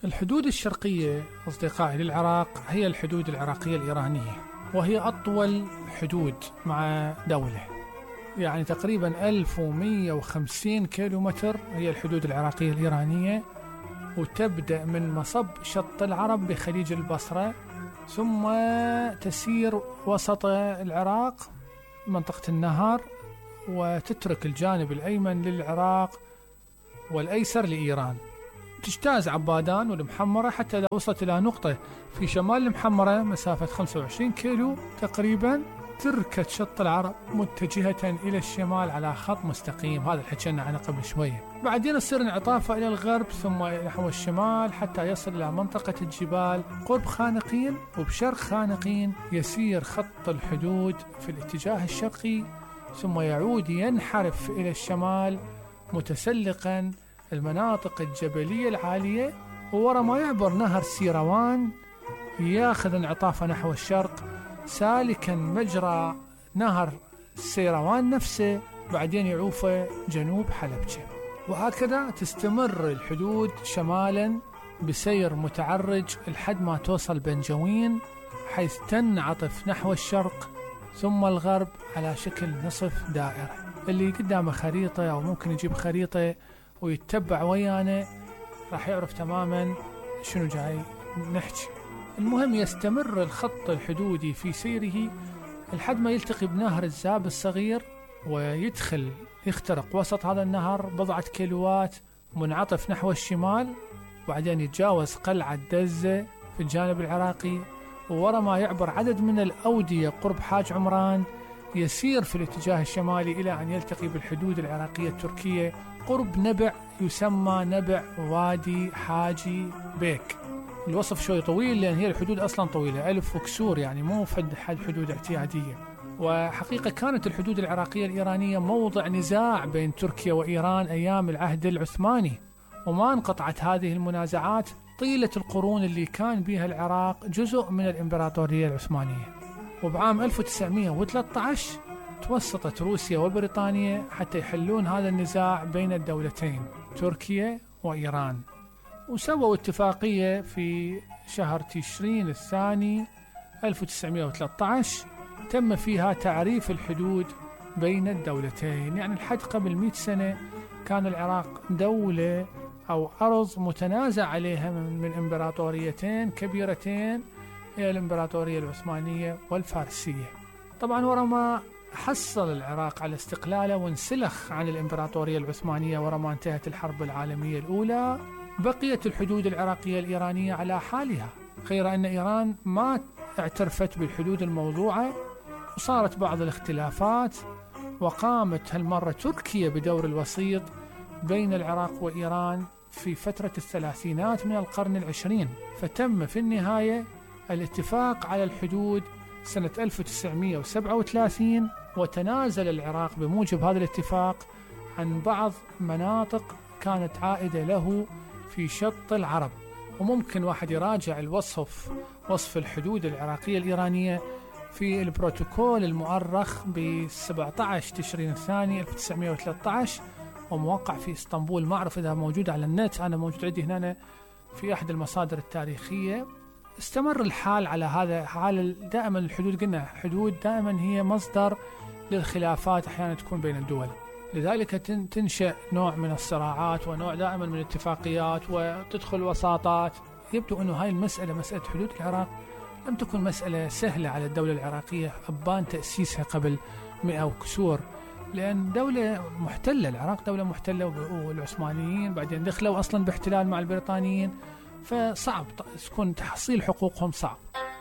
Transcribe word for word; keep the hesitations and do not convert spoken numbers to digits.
الحدود الشرقية أصدقائي للعراق هي الحدود العراقية الإيرانية، وهي أطول حدود مع دولة، يعني تقريبا ألف ومئة وخمسين كيلومتر هي الحدود العراقية الإيرانية، وتبدأ من مصب شط العرب بخليج البصرة، ثم تسير وسط العراق منطقة النهر، وتترك الجانب الأيمن للعراق والأيسر لإيران. تجتاز عبادان والمحمرة حتى إذا وصلت إلى نقطة في شمال المحمرة مسافة خمسة وعشرين كيلو تقريبا، تركت شط العرب متجهة إلى الشمال على خط مستقيم. هذا اللي حكينا عنه قبل شوية. بعدين يصير انعطافه إلى الغرب ثم نحو الشمال حتى يصل إلى منطقة الجبال قرب خانقين، وبشرق خانقين يسير خط الحدود في الاتجاه الشرقي، ثم يعود ينحرف إلى الشمال متسلقا المناطق الجبلية العالية، وورا ما يعبر نهر سيروان ياخذ انعطافه نحو الشرق سالكا مجرى نهر سيروان نفسه، بعدين يعوفه جنوب حلبجة. وهكذا تستمر الحدود شمالا بسير متعرج لحد ما توصل بنجوين، حيث تنعطف نحو الشرق ثم الغرب على شكل نصف دائرة. اللي قدامه خريطة أو ممكن يجيب خريطة ويتبع ويانا راح يعرف تماما شنو جاي نحكي. المهم يستمر الخط الحدودي في سيره لحد ما يلتقي بنهر الزاب الصغير، ويدخل يخترق وسط هذا النهر بضعة كيلوات منعطف نحو الشمال، وبعدين يتجاوز قلعة دزة في الجانب العراقي، وورا ما يعبر عدد من الأودية قرب حاج عمران يسير في الاتجاه الشمالي إلى أن يلتقي بالحدود العراقية التركية قرب نبع يسمى نبع وادي حاجي بيك. الوصف شوي طويل لأن هي الحدود أصلا طويلة ألف وكسور، يعني مو فد حد حدود اعتيادية. وحقيقة كانت الحدود العراقية الإيرانية موضع نزاع بين تركيا وإيران أيام العهد العثماني، وما انقطعت هذه المنازعات طيلة القرون اللي كان بها العراق جزء من الإمبراطورية العثمانية. وبعام ألف وتسعمئة وثلاثة عشر توسطت روسيا وبريطانيا حتى يحلون هذا النزاع بين الدولتين تركيا وإيران، وسووا اتفاقية في شهر تشرين الثاني ألف وتسعمئة وثلاثة عشر تم فيها تعريف الحدود بين الدولتين. يعني لحد قبل مئة سنة كان العراق دولة أو أرض متنازع عليها من إمبراطوريتين كبيرتين هي الإمبراطورية العثمانية والفارسية. طبعا ورا ما حصل العراق على استقلاله وانسلخ عن الإمبراطورية العثمانية ورا ما انتهت الحرب العالمية الأولى، بقيت الحدود العراقية الإيرانية على حالها، غير أن إيران ما اعترفت بالحدود الموضوعة، وصارت بعض الاختلافات، وقامت هالمرة تركيا بدور الوسيط بين العراق وإيران في فترة الثلاثينات من القرن العشرين، فتم في النهاية الاتفاق على الحدود سنة ألف وتسعمئة وسبعة وثلاثين، وتنازل العراق بموجب هذا الاتفاق عن بعض مناطق كانت عائدة له في شط العرب. وممكن واحد يراجع الوصف وصف الحدود العراقية الإيرانية في البروتوكول المؤرخ ب سبعة عشر تشرين الثاني ألف وتسعمئة وثلاثة عشر وموقع في اسطنبول. ما أعرف إذا موجود على النت، أنا موجود عندي هنا في أحد المصادر التاريخية. استمر الحال على هذا حال. دائما الحدود قلنا حدود دائما هي مصدر للخلافات أحيانا تكون بين الدول، لذلك تنشأ نوع من الصراعات ونوع دائما من الاتفاقيات وتدخل وساطات. يبدو أنه هاي المسألة مسألة حدود العراق لم تكن مسألة سهلة على الدولة العراقية أبان تأسيسها قبل مئة وكسور، لأن دولة محتلة، العراق دولة محتلة والعثمانيين بعدين دخلوا أصلا باحتلال مع البريطانيين، فصعب تكون تحصيل حقوقهم صعب.